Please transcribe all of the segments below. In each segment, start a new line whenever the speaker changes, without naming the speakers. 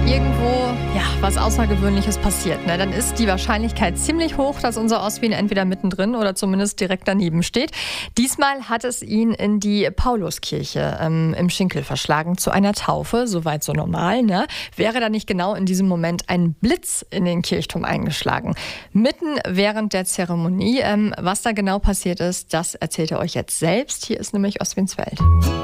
irgendwo was Außergewöhnliches passiert, ne, dann ist die Wahrscheinlichkeit ziemlich hoch, dass unser Oswin entweder mittendrin oder zumindest direkt daneben steht. Diesmal hat es ihn in die Pauluskirche im Schinkel verschlagen zu einer Taufe, soweit so normal. Ne? Wäre da nicht genau in diesem Moment ein Blitz in den Kirchturm eingeschlagen? Mitten während der Zeremonie. Was da genau passiert ist, das erzählt er euch jetzt selbst. Hier ist nämlich Oswins Welt.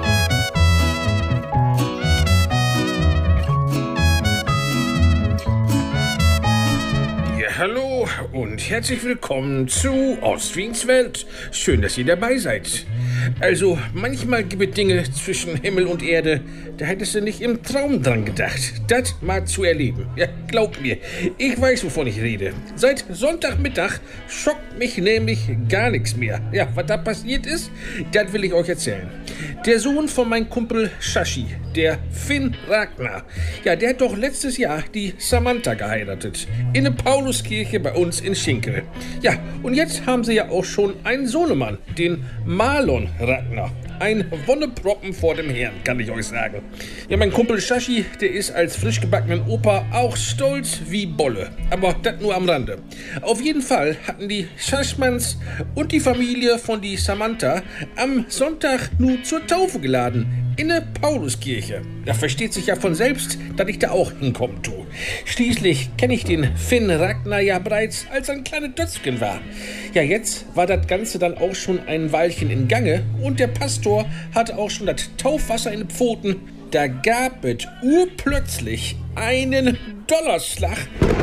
Hallo und herzlich willkommen zu Oswins Welt. Schön, dass ihr dabei seid. Also, manchmal gibt es Dinge zwischen Himmel und Erde, da hättest du nicht im Traum dran gedacht, das mal zu erleben. Ja, glaub mir, ich weiß, wovon ich rede. Seit Sonntagmittag schockt mich nämlich gar nichts mehr. Ja, was da passiert ist, das will ich euch erzählen. Der Sohn von meinem Kumpel Shashi, der Finn Ragnar, ja, der hat doch letztes Jahr die Samantha geheiratet. In der Pauluskirche bei uns in Schinkel. Ja, und jetzt haben sie ja auch schon einen Sohnemann, den Marlon Ragnar. Ein Wonneproppen vor dem Herrn, kann ich euch sagen. Ja, mein Kumpel Shashi, der ist als frisch gebackenen Opa auch stolz wie Bolle. Aber das nur am Rande. Auf jeden Fall hatten die Schaschmanns und die Familie von die Samantha am Sonntag nur zur Taufe geladen. In der Pauluskirche. Da versteht sich ja von selbst, dass ich da auch hinkommen tue. Schließlich kenne ich den Finn Ragnar ja bereits, als er ein kleines Dötzchen war. Ja, jetzt war das Ganze dann auch schon ein Weilchen in Gange und der Pastor hatte auch schon das Taufwasser in den Pfoten. Da gab es urplötzlich einen Donnerschlag.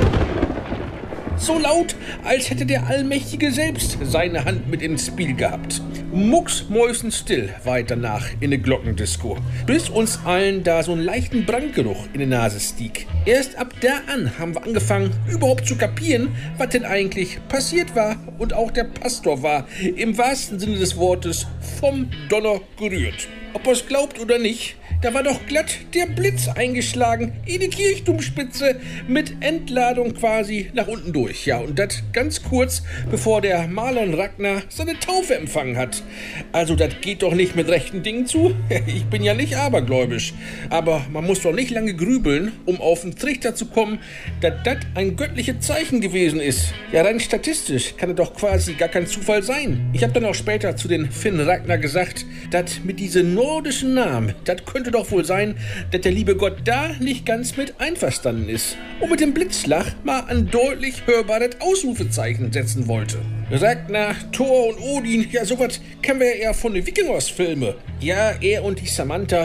So laut, als hätte der Allmächtige selbst seine Hand mit ins Spiel gehabt. Mucksmäusenstill war danach in der Glockendisco, bis uns allen da so einen leichten Brandgeruch in die Nase stieg. Erst ab da an haben wir angefangen, überhaupt zu kapieren, was denn eigentlich passiert war. Und auch der Pastor war, im wahrsten Sinne des Wortes, vom Donner gerührt. Ob er es glaubt oder nicht, da war doch glatt der Blitz eingeschlagen in die Kirchturmspitze mit Entladung quasi nach unten durch. Ja, und das ganz kurz, bevor der Marlon Ragnar seine Taufe empfangen hat. Also das geht doch nicht mit rechten Dingen zu. Ich bin ja nicht abergläubisch. Aber man muss doch nicht lange grübeln, um auf den Trichter zu kommen, dass das ein göttliches Zeichen gewesen ist. Ja, rein statistisch kann es doch quasi gar kein Zufall sein. Ich habe dann auch später zu den Finn Ragnar gesagt, dass mit diesem nordischen Namen, das könnte doch wohl sein, dass der liebe Gott da nicht ganz mit einverstanden ist und mit dem Blitzschlag mal ein deutlich hörbares Ausrufezeichen setzen wollte. Ragnar, Thor und Odin, ja sowas kennen wir ja eher von den Wikingers-Filmen. Ja, er und die Samantha,